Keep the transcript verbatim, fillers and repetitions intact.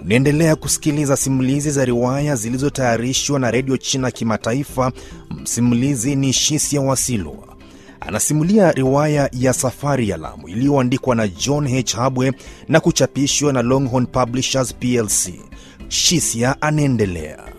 Unaendelea kusikiliza simulizi za riwaya zilizotayarishwa na Radio China Kimataifa. Msimulizi ni Shisia Wasilwa. Anasimulia riwaya ya Safari ya Lamu iliyoandikwa na John H. Habwe na kuchapishwa na Longhorn Publishers P L C. Shisia anaendelea.